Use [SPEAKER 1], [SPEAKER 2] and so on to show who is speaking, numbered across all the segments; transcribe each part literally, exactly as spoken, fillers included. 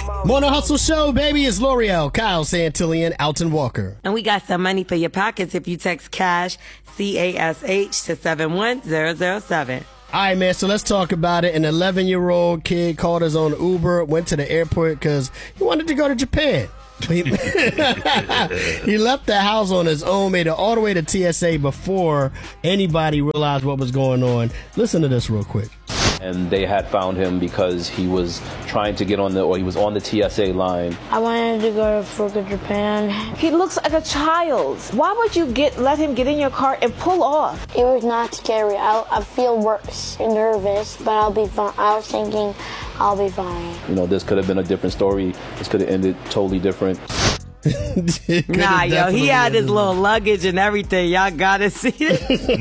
[SPEAKER 1] Morning Hustle Show, baby. It's L'Oreal, Kyle Santillian, Alton Walker.
[SPEAKER 2] And we got some money for your pockets if you text CASH, C A S H, to seven one zero zero seven.
[SPEAKER 1] All right, man, so let's talk about it. An eleven-year-old kid called his own Uber, went to the airport because he wanted to go to Japan. He, he left the house on his own, made it all the way to T S A before anybody realized what was going on. Listen to this real quick.
[SPEAKER 3] And they had found him because he was trying to get on the, or he was on the T S A line.
[SPEAKER 4] I wanted to go to Fukuoka, Japan. He looks like a child. Why would you get let him get in your car and pull off?
[SPEAKER 5] It was not scary. I, I feel worse, nervous, but I'll be fine. I was thinking I'll be fine.
[SPEAKER 3] You know, this could have been a different story. This could have ended totally different.
[SPEAKER 2] Nah, yo, he had his little luggage and everything. Y'all gotta see it.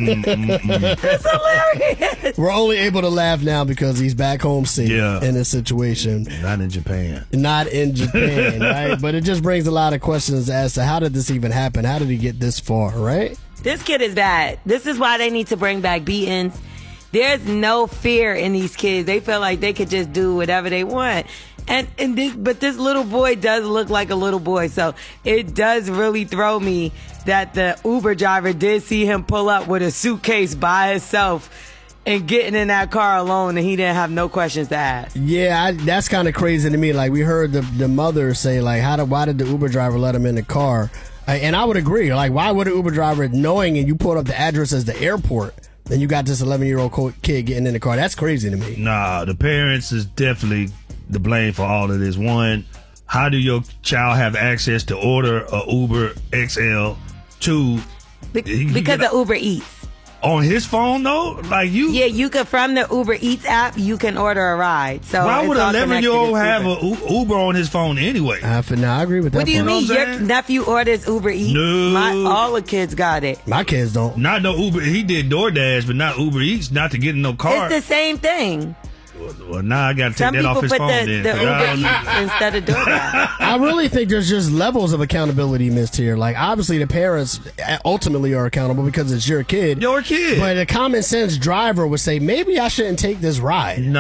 [SPEAKER 2] It's hilarious.
[SPEAKER 1] We're only able to laugh now because he's back home safe
[SPEAKER 6] Yeah.
[SPEAKER 1] in this situation.
[SPEAKER 6] Not in Japan.
[SPEAKER 1] Not in Japan, right? But it just brings a lot of questions as to how did this even happen? How did he get this far, right?
[SPEAKER 2] This kid is bad. This is why they need to bring back beatings. There's no fear in these kids. They feel like they could just do whatever they want. And, and this, but this little boy does look like a little boy, so it does really throw me that the Uber driver did see him pull up with a suitcase by himself and getting in that car alone, and he didn't have no questions to ask.
[SPEAKER 1] Yeah, I, that's kind of crazy to me. Like, we heard the, the mother say, like, how did, why did the Uber driver let him in the car? Uh, and I would agree. Like, why would an Uber driver, knowing and you pulled up the address as the airport, then you got this eleven-year-old kid getting in the car? That's crazy to me.
[SPEAKER 6] Nah, the parents is definitely the blame for all of this. One, how do your child have access to order a Uber X L? Two,
[SPEAKER 2] Be- because of Uber Eats.
[SPEAKER 6] On his phone, though? Like you?
[SPEAKER 2] Yeah, you can, from the Uber Eats app, you can order a ride. So
[SPEAKER 6] why would
[SPEAKER 2] an
[SPEAKER 6] an eleven-year-old have an Uber on his phone anyway?
[SPEAKER 1] Uh, for now, I agree with that.
[SPEAKER 2] What do you
[SPEAKER 1] part.
[SPEAKER 2] mean?
[SPEAKER 6] You know what I'm
[SPEAKER 2] Your
[SPEAKER 6] saying?
[SPEAKER 2] nephew orders Uber Eats?
[SPEAKER 6] No.
[SPEAKER 2] My, all the kids got it.
[SPEAKER 1] My kids don't.
[SPEAKER 6] Not no Uber. He did DoorDash, but not Uber Eats, not to get in no car.
[SPEAKER 2] It's the same thing.
[SPEAKER 6] Well, now I got to take
[SPEAKER 2] Some
[SPEAKER 6] that
[SPEAKER 2] people
[SPEAKER 6] off his
[SPEAKER 2] put
[SPEAKER 6] phone
[SPEAKER 2] the,
[SPEAKER 6] then.
[SPEAKER 2] the
[SPEAKER 6] 'cause
[SPEAKER 2] Uber
[SPEAKER 6] I don't know.
[SPEAKER 2] Eats instead of DoorDash.
[SPEAKER 1] I really think there's just levels of accountability missed here. Like, obviously, the parents ultimately are accountable because it's your kid.
[SPEAKER 6] Your kid.
[SPEAKER 1] But a common sense driver would say, maybe I shouldn't take this ride.
[SPEAKER 6] Nah,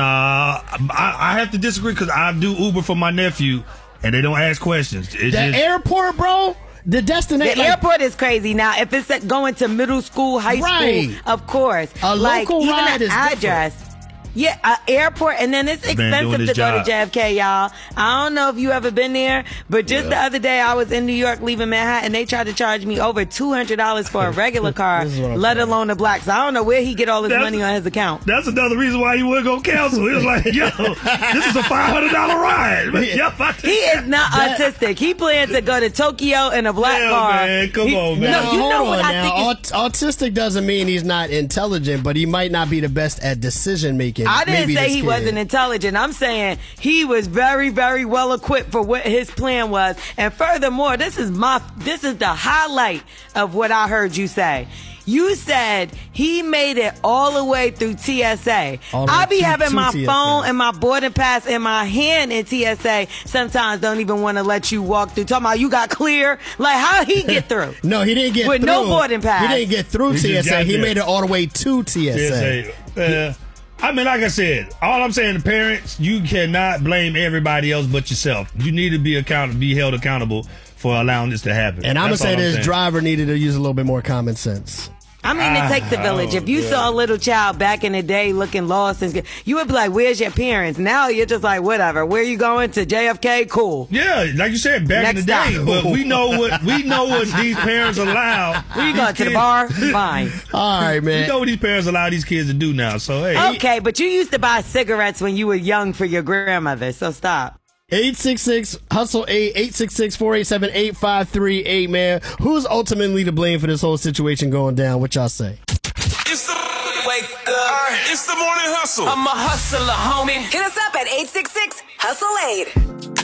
[SPEAKER 6] I, I have to disagree because I do Uber for my nephew, and they don't ask questions. It's
[SPEAKER 1] The
[SPEAKER 6] just,
[SPEAKER 1] airport, bro? The destination?
[SPEAKER 2] The
[SPEAKER 1] like,
[SPEAKER 2] airport is crazy. Now, if it's at going to middle school, high
[SPEAKER 1] Right.
[SPEAKER 2] school, of course.
[SPEAKER 1] A
[SPEAKER 2] like,
[SPEAKER 1] local
[SPEAKER 2] even
[SPEAKER 1] ride
[SPEAKER 2] an
[SPEAKER 1] is
[SPEAKER 2] address. Yeah, uh, airport, and then it's
[SPEAKER 6] Man doing
[SPEAKER 2] expensive
[SPEAKER 6] his
[SPEAKER 2] to go to
[SPEAKER 6] job.
[SPEAKER 2] J F K, y'all. I don't know if you ever been there, but just
[SPEAKER 6] Yeah.
[SPEAKER 2] the other day I was in New York leaving Manhattan, and they tried to charge me over two hundred dollars for a regular car,
[SPEAKER 1] This is what I'm
[SPEAKER 2] let
[SPEAKER 1] saying.
[SPEAKER 2] alone a black. So I don't know where he get all his
[SPEAKER 6] That's-
[SPEAKER 2] money on his account.
[SPEAKER 6] That's another reason why he wouldn't go cancel. He was like, yo, this is a five hundred dollars ride. Yo, I
[SPEAKER 2] He is not autistic. He plans to go to Tokyo in a black
[SPEAKER 6] Yeah,
[SPEAKER 2] car.
[SPEAKER 6] man, come
[SPEAKER 2] He-
[SPEAKER 6] on, man.
[SPEAKER 2] No,
[SPEAKER 1] Now,
[SPEAKER 2] you
[SPEAKER 1] hold
[SPEAKER 2] know
[SPEAKER 1] on
[SPEAKER 2] what I
[SPEAKER 1] now.
[SPEAKER 2] think is
[SPEAKER 1] Aut- autistic doesn't mean he's not intelligent, but he might not be the best at decision making.
[SPEAKER 2] I didn't
[SPEAKER 1] Maybe
[SPEAKER 2] say
[SPEAKER 1] this
[SPEAKER 2] he
[SPEAKER 1] kid.
[SPEAKER 2] wasn't intelligent. I'm saying he was very, very well equipped for what his plan was. And furthermore, this is my, this is the highlight of what I heard you say. You said he made it all the way through T S A.
[SPEAKER 1] All the way
[SPEAKER 2] I be
[SPEAKER 1] to-
[SPEAKER 2] having
[SPEAKER 1] to
[SPEAKER 2] my
[SPEAKER 1] T S A.
[SPEAKER 2] phone and my boarding pass in my hand in T S A. Sometimes don't even want to let you walk through. Talking about you got clear. Like, how he get through?
[SPEAKER 1] No, he didn't get
[SPEAKER 2] With
[SPEAKER 1] through.
[SPEAKER 2] no boarding pass.
[SPEAKER 1] He didn't get through
[SPEAKER 6] He
[SPEAKER 1] T
[SPEAKER 6] just
[SPEAKER 1] S A.
[SPEAKER 6] got
[SPEAKER 1] He
[SPEAKER 6] there.
[SPEAKER 1] made it all the way to T S A.
[SPEAKER 6] T S A. Uh, I mean, like I said, all I'm saying to parents, you cannot blame everybody else but yourself. You need to be account- be held accountable for allowing this to happen.
[SPEAKER 1] And I'm going
[SPEAKER 6] That's
[SPEAKER 1] to say
[SPEAKER 6] all
[SPEAKER 1] this
[SPEAKER 6] saying.
[SPEAKER 1] driver needed to use a little bit more common sense.
[SPEAKER 2] I mean, it takes a village. If you saw a little child back in the day looking lost, and you would be like, where's your parents? Now you're just like, whatever. Where you going? To J F K? Cool.
[SPEAKER 6] Yeah, like you said, back
[SPEAKER 2] Next
[SPEAKER 6] in the day.
[SPEAKER 2] stop.
[SPEAKER 6] But we know what we know what these parents allow.
[SPEAKER 2] Where you
[SPEAKER 6] these
[SPEAKER 2] going? To the
[SPEAKER 6] kids-
[SPEAKER 2] bar? Fine.
[SPEAKER 1] All right,
[SPEAKER 6] We
[SPEAKER 1] man.
[SPEAKER 6] know what these parents allow these kids to do now. So hey,
[SPEAKER 2] Okay, but you used to buy cigarettes when you were young for your grandmother, so stop.
[SPEAKER 1] eight six six hustle eight eight six six four eight seven eight five three eight, man. Who's ultimately to blame for this whole situation going down? What y'all say?
[SPEAKER 7] It's the wake up. It's the morning hustle.
[SPEAKER 8] I'm a hustler, homie. Hit us up at eight six six hustle eight.